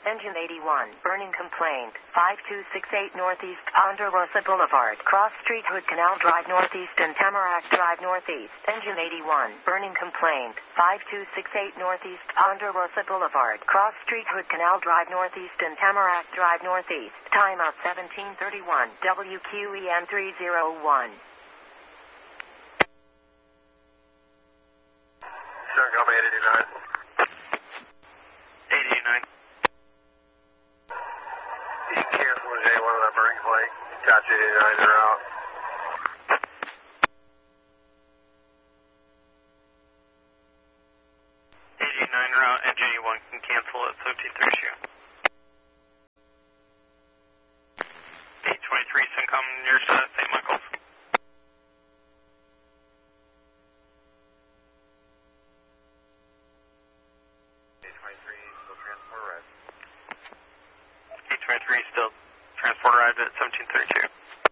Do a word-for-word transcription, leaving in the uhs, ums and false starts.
Engine eighty-one, burning complaint, five two six eight Northeast Ponderosa Boulevard, Cross Street, Hood Canal Drive Northeast and Tamarack Drive Northeast. Engine eighty-one, burning complaint, five two six eight Northeast Ponderosa Boulevard, Cross Street, Hood Canal Drive Northeast and Tamarack Drive Northeast. Timeout seventeen thirty-one, W Q E N three oh one. Sure, call me eight eighty-nine. eight eighty-nine. You can cancel the J one on that burning plate. Gotcha, eight eighty-nine, they're out. eight eighty-nine route, engine eighty-one can cancel at seventeen thirty-two. eight twenty-three, Syncom near Saint Michael's. eight twenty-three, still transport arrived. eight twenty-three, still transport arrived at seventeen thirty-two.